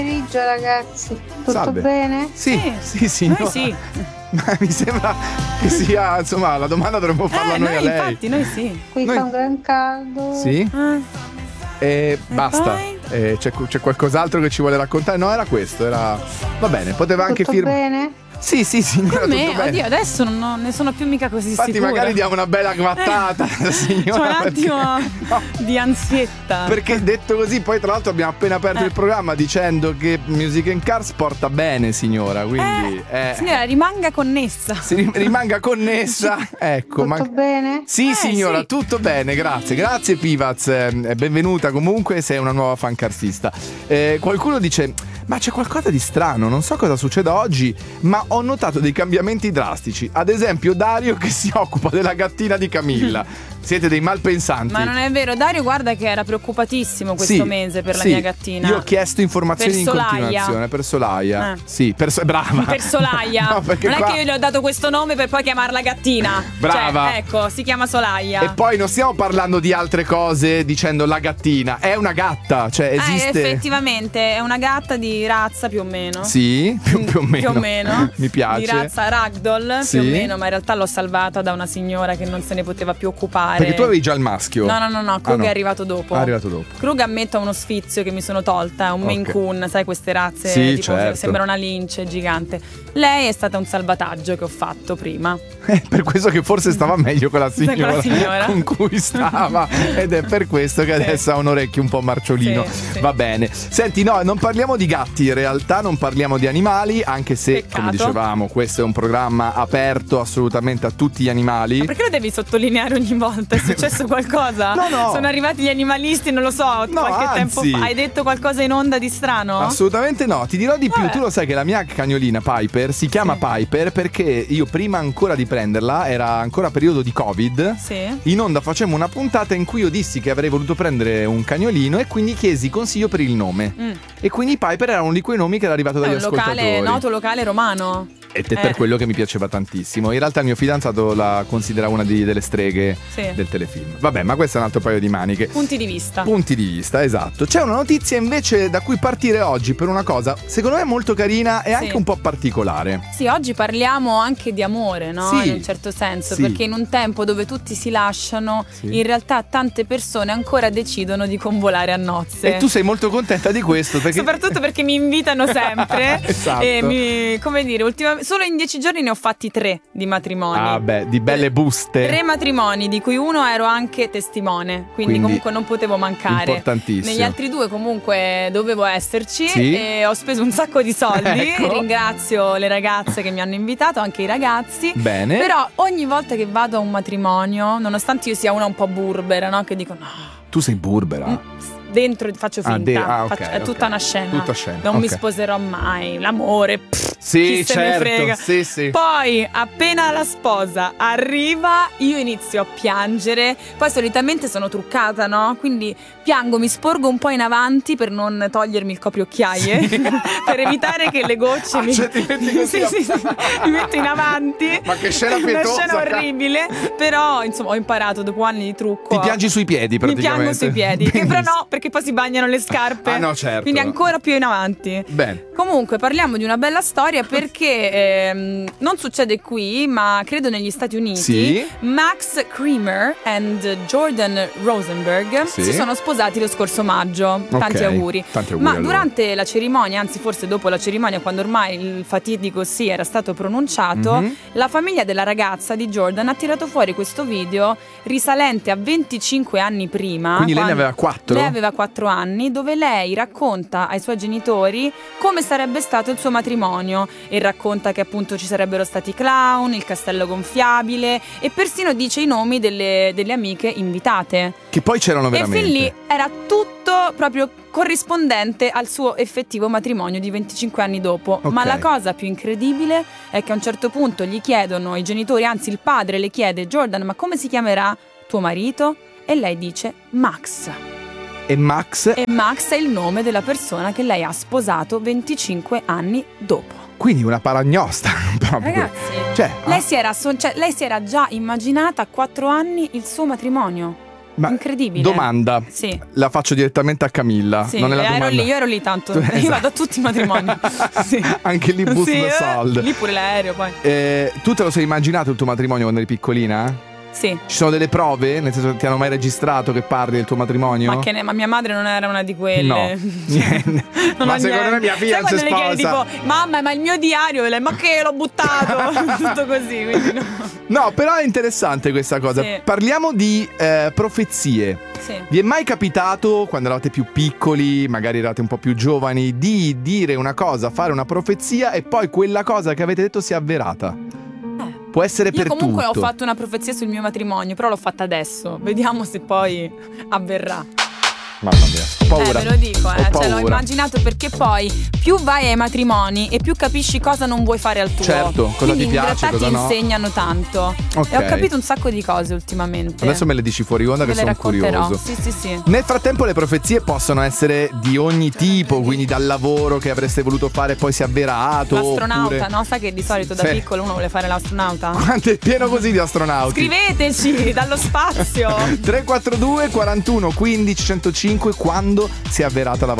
Pomeriggio ragazzi, tutto Salve. bene? Sì, signora. Noi sì. Ma mi sembra che sia, insomma, la domanda dovremmo farla noi a lei. Infatti, noi sì. Qui fa un gran caldo. Sì? Basta. poi? C'è qualcos'altro che ci vuole raccontare? No, era questo, era. Va bene, poteva anche Tutto firmare. bene? Sì, signora, Per me, tutto bene. oddio, adesso non ne sono più mica così Infatti sicura. magari diamo una bella guattata, C'è signora. un attimo no. di ansietta. Perché detto così, poi tra l'altro abbiamo appena aperto il programma dicendo che Music and Cars porta bene, signora, quindi Signora, rimanga connessa. rimanga connessa. Ecco, Tutto bene? Sì, signora, sì. tutto bene, grazie. Grazie Pivaz, benvenuta comunque, sei una nuova fancarsista. Qualcuno dice: ma c'è qualcosa di strano, non so cosa succeda oggi, ma ho notato dei cambiamenti drastici. Ad esempio Dario che si occupa della gattina di Camilla. Siete dei malpensanti. Ma non è vero, Dario guarda che era preoccupatissimo questo mese per la mia gattina. Io ho chiesto informazioni Per in Solaia. continuazione per Solaia. Sì, brava. Per Solaia. No, perché non qua- è che io gli ho dato questo nome per poi chiamarla gattina. Brava. Cioè, ecco, si chiama Solaia. E poi non stiamo parlando di altre cose dicendo la gattina, è una gatta, cioè esiste. Effettivamente è una gatta di razza più o meno. Sì, più o meno. Più o meno. Mi piace. Di razza ragdoll, Sì. più o meno, ma in realtà l'ho salvata da una signora che non se ne poteva più occupare. Perché tu avevi già il maschio. No, Krug no. è arrivato dopo. È arrivato dopo. Krug ammetto uno sfizio che mi sono tolta, è un Maine Ok. Coon, sai queste razze, Sì, tipo certo. sembra una lince gigante. Lei è stata un salvataggio che ho fatto prima. Per questo che forse stava meglio con la signora, signora. con cui stava. Ed è per questo che adesso ha un orecchio un po' marciolino. Sì. Va bene. Senti, no, non parliamo di gatti, in realtà non parliamo di animali, anche se, Peccato. come dicevamo, questo è un programma aperto assolutamente a tutti gli animali. Ma perché lo devi sottolineare ogni volta? È successo qualcosa? No. Sono arrivati gli animalisti, non lo so, qualche tempo anzi. fa. Hai detto qualcosa in onda di strano? Assolutamente no, ti dirò di più. Vabbè. Tu lo sai che la mia cagnolina Piper si chiama Piper perché io prima ancora di prenderla, era ancora periodo di Covid, Sì. in onda facemmo una puntata in cui io dissi che avrei voluto prendere un cagnolino e quindi chiesi consiglio per il nome. E quindi Piper era uno di quei nomi che era arrivato È dagli un ascoltatori. noto locale romano. Ed è per quello che mi piaceva tantissimo. In realtà il mio fidanzato la considera una delle streghe del telefilm. Vabbè, ma questo è un altro paio di maniche. Punti di vista. Punti di vista, esatto. C'è una notizia invece da cui partire oggi per una cosa, secondo me molto carina e anche un po' particolare. Sì, oggi parliamo anche di amore, no? Sì. In un certo senso, Sì. perché in un tempo dove tutti si lasciano, in realtà tante persone ancora decidono di convolare a nozze. E tu sei molto contenta di questo perché Soprattutto perché mi invitano sempre. Esatto. E come dire, solo in 10 giorni ne ho fatti 3 di matrimoni. Ah beh, di belle buste. 3 matrimoni, di cui uno ero anche testimone, quindi comunque non potevo mancare. Importantissimo. Negli altri 2 comunque dovevo esserci Sì. e ho speso un sacco di soldi. Ecco. Ringrazio le ragazze che mi hanno invitato, anche i ragazzi. Bene. Però ogni volta che vado a un matrimonio, nonostante io sia una un po' burbera, no? Che dico no, Tu sei burbera. dentro faccio finta, ok, è tutta una scena. Tutta scena, Non mi ok. sposerò mai, l'amore, Sì, chi se ne frega. Sì, sì. Poi appena la sposa arriva io inizio a piangere. Poi solitamente sono truccata, no? Quindi piango, mi sporgo un po' in avanti per non togliermi il copriocchiaie per evitare che le gocce mi... Cioè, ti metti così sì, mi metto in avanti. Ma che scena Una pietosa, scena orribile. Però insomma ho imparato dopo anni di trucco. Ti piangi sui piedi Mi praticamente. piango sui piedi. Che però no, perché poi si bagnano le scarpe. Ah, no, certo. Quindi ancora più in avanti. Bene. Comunque parliamo di una bella storia perché non succede qui, ma credo negli Stati Uniti. Sì. Max Creamer and Jordan Rosenberg Sì. si sono sposati lo scorso maggio. Tanti Ok, auguri. tanti auguri Ma allora. durante la cerimonia, anzi forse dopo la cerimonia, quando ormai il fatidico sì era stato pronunciato, Mhm. la famiglia della ragazza di Jordan ha tirato fuori questo video risalente a 25 anni prima. Quindi lei ne quando- aveva 4? Lei aveva 4 anni, dove lei racconta ai suoi genitori come sarebbe stato il suo matrimonio e racconta che appunto ci sarebbero stati clown, il castello gonfiabile e persino dice i nomi delle amiche invitate. Che poi c'erano veramente. E fin lì era tutto proprio corrispondente al suo effettivo matrimonio di 25 anni dopo. Ok. Ma la cosa più incredibile è che a un certo punto gli chiedono i genitori, anzi il padre le chiede: Jordan, ma come si chiamerà tuo marito? E lei dice Max. E Max, E Max è il nome della persona che lei ha sposato 25 anni dopo. quindi una paragnosta proprio. Ragazzi, Cioè, lei si era già immaginata a 4 anni il suo matrimonio. Ma incredibile. domanda. Sì. La faccio direttamente a Camilla. Sì, non è la domanda. io ero lì tanto. Tu- Io vado a tutti i matrimoni. Sì. Anche lì bus Sì, the sold. lì pure l'aereo poi. Tu te lo sei immaginato il tuo matrimonio quando eri piccolina? Sì. Ci sono delle prove? Nel senso, ti hanno mai registrato che parli del tuo matrimonio? Ma mia madre non era una di quelle. No. Niente. Non Ma ho secondo me niente. mia figlia Sai non si quando le chiedi sposa. tipo, mamma, ma il mio diario? E lei, ma che l'ho buttato? Tutto così, quindi no. No, però è interessante questa cosa. Sì. Parliamo di profezie. Sì. Vi è mai capitato, quando eravate più piccoli, magari eravate un po' più giovani, di dire una cosa, fare una profezia e poi quella cosa che avete detto si è avverata? Può essere Io per comunque tutto. ho fatto una profezia sul mio matrimonio, però l'ho fatta adesso. Vediamo se poi avverrà. Mamma mia, ho paura. Ve lo dico, Ho cioè l'ho paura. immaginato perché poi più vai ai matrimoni e più capisci cosa non vuoi fare al tuo. Certo, cosa Quindi ti piace, in realtà cosa ti no. insegnano tanto. Ok. E ho capito un sacco di cose ultimamente. Adesso me le dici fuori onda che Ve le sono racconterò. curioso. Sì. Nel frattempo le profezie possono essere di ogni tipo, quindi dal lavoro che avreste voluto fare e poi si è avverato. L'astronauta, oppure... no? Sai che di solito da Sì. piccolo uno vuole fare l'astronauta? Quanto è pieno così di astronauti. Scriveteci dallo spazio. 342 41 15 105 quando si è avverata la vostra